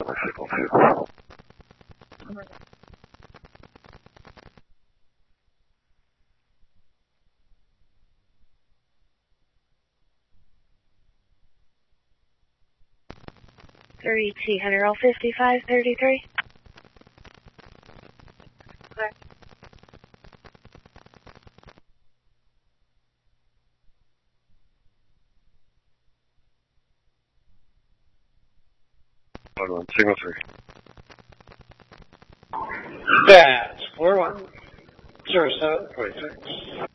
my signal too. Oh my God. General 5533. Okay. On signal 3. That's 410726.